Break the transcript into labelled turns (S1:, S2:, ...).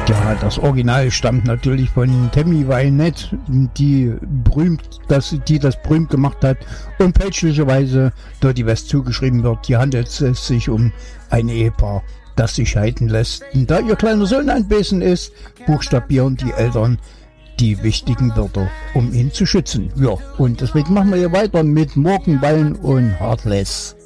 S1: Ja, das Original stammt natürlich von Tammy Wynette, die das berühmt gemacht hat und fälschlicherweise Dirty West zugeschrieben wird. Hier handelt es sich um ein Ehepaar, das sich scheiden lässt. Und da ihr kleiner Sohn anwesend ist, buchstabieren die Eltern die wichtigen Wörter, um ihn zu schützen. Ja, und deswegen machen wir hier weiter mit Morgenwallen und Heartless.